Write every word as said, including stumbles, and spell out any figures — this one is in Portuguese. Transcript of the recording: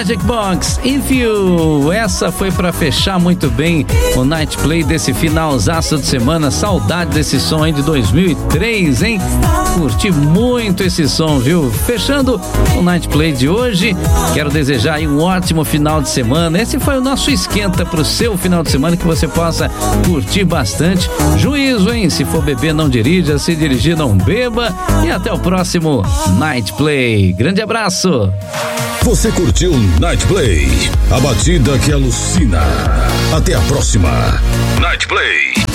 Magic Box, If You. Essa foi pra fechar muito bem o Night Play desse finalzaço de semana. Saudade desse som aí de dois mil e três, hein? Curti muito esse som, viu? Fechando o Night Play de hoje, quero desejar aí um ótimo final de semana. Esse foi o nosso esquenta pro seu final de semana, que você possa curtir bastante. Juízo, hein? Se for beber, não dirija, se dirigir, não beba. E até o próximo Night Play. Grande abraço! Você curtiu Night Play, a batida que alucina. Até a próxima. Night Play.